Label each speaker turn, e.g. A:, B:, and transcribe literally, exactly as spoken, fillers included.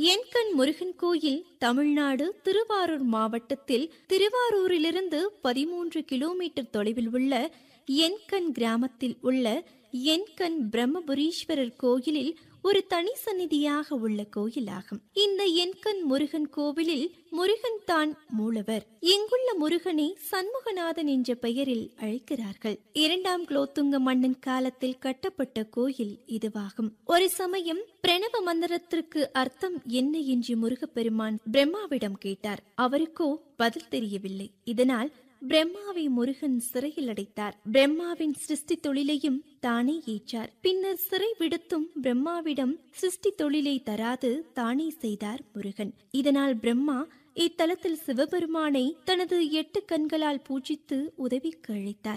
A: எண்கண் முருகன் கோயில் தமிழ்நாடு திருவாரூர் மாவட்டத்தில் திருவாரூரிலிருந்து பதிமூன்று கிலோமீட்டர் தொலைவில் உள்ள எண்கண் கிராமத்தில் உள்ள எண்கண் பிரம்மபுரீஸ்வரர் கோயிலில் ஒரு தனி சந்நிதியாக உள்ள கோயிலாகும். இந்த எண்கண் முருகன் கோவிலில் முருகன் தான் மூலவர். இங்குள்ள முருகனை சண்முகநாதன் என்ற பெயரில் அழைக்கிறார்கள். இரண்டாம் குலோத்துங்க மன்னன் காலத்தில் கட்டப்பட்ட கோயில் இதுவாகும். ஒரு சமயம் பிரணவ மந்திரத்திற்கு அர்த்தம் என்ன என்று முருகப்பெருமான் பிரம்மாவிடம் கேட்டார். அவருக்கோ பதில் தெரியவில்லை. இதனால் பிரம்மாவை முருகன் சிறையில் அடைத்தார். பிரம்மாவின் சிருஷ்டி தொழிலையும் தானே ஏற்றார். பின்னர் சிறை விடுத்தும் பிரம்மாவிடம் சிருஷ்டி தொழிலை தராது தானே செய்தார் முருகன். இதனால் பிரம்மா இத்தலத்தில் சிவபெருமானை தனது எட்டு கண்களால் பூஜித்து உதவிக்கு அழைத்தார்.